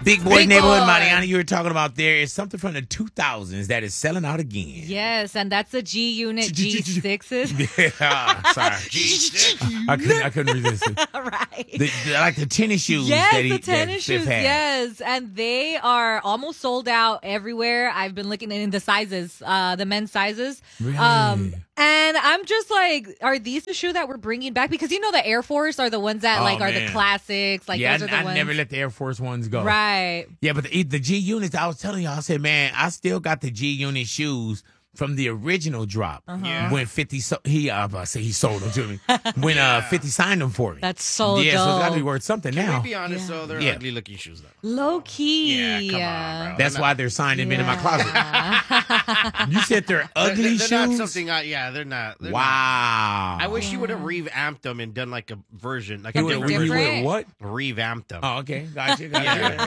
Big Boy Big Neighborhood, Boy. Mariana, you were talking about there is something from the 2000s that is selling out again. Yes, and that's the G Unit G6s. Yeah, sorry. I couldn't resist it. Right. Like the tennis shoes. Yes, that the tennis Fifth shoes. had. Yes, and they are almost sold out everywhere. I've been looking in the sizes, the men's sizes. Really? And I'm just like, are these the shoe that we're bringing back? Because you know the Air Force are the ones that are the man. classics. Like Yeah, those are the I ones. never let the Air Force Ones go. Right. Yeah, but the G Units, I was telling y'all, I said, man, I still got the G Unit shoes from the original drop. Yeah. When 50, he sold them to me. When 50 signed them for me. That's so yeah, so it's got to be dope. worth something Can now. we be honest, though? They're Yeah. ugly looking shoes, though. Low key. Yeah, come on, bro. That's why they're signed them in my closet. You said they're ugly They're shoes? not something. They're not. They're Wow. not. I wish you would have revamped them and done like a version, like He a would different have version. different. what? Revamped them. Oh, okay. Gotcha. Yeah.